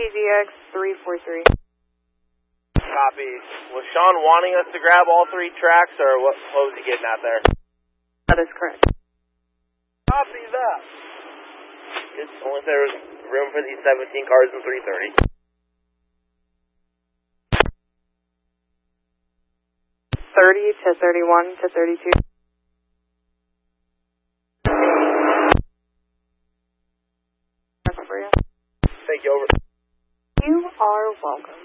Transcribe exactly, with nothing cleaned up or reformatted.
Z X three four three. Copy. Was Sean wanting us to grab all three tracks, or what, what was he getting at there? That is correct. Copy that. It's only if there was room for these seventeen cars in three thirty. thirty to thirty-one to thirty-two. Thank you, over. You are welcome.